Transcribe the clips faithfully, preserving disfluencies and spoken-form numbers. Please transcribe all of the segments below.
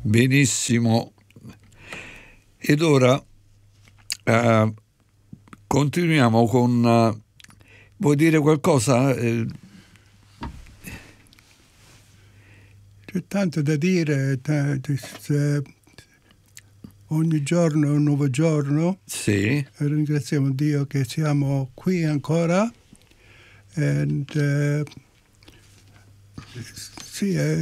Benissimo. Ed ora eh, continuiamo con... Uh, vuoi dire qualcosa? Eh, C'è tanto da dire, t- t- ogni giorno è un nuovo giorno. Sì. Ringraziamo Dio che siamo qui ancora. And, uh, sì, è,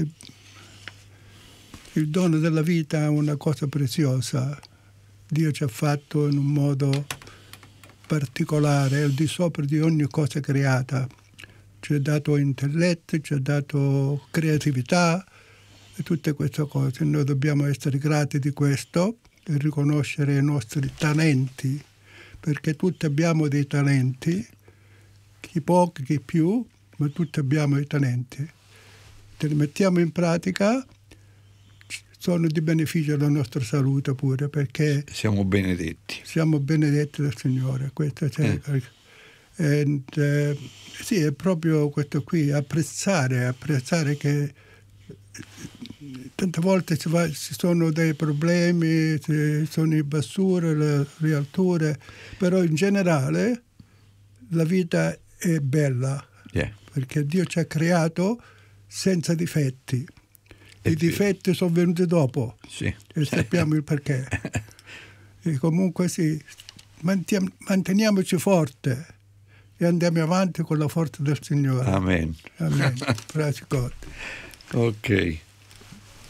il dono della vita è una cosa preziosa. Dio ci ha fatto in un modo particolare, al di sopra di ogni cosa creata. Ci ha dato intelletto, ci ha dato creatività e tutte queste cose. Noi dobbiamo essere grati di questo e riconoscere i nostri talenti, perché tutti abbiamo dei talenti, chi pochi, chi più, ma tutti abbiamo i talenti. Se li mettiamo in pratica sono di beneficio alla nostra salute pure, perché siamo benedetti. Siamo benedetti dal Signore. Questo c'è. Eh. And, uh, sì, è proprio questo qui, apprezzare, apprezzare che tante volte ci, va, ci sono dei problemi, ci sono le bassure, le rialture, però in generale la vita è bella, yeah. perché Dio ci ha creato senza difetti. I difetti sono venuti dopo, sì. E sappiamo il perché. E comunque sì, manteniamoci forte e andiamo avanti con la forza del Signore. Amen. Amen. Praise God. Ok.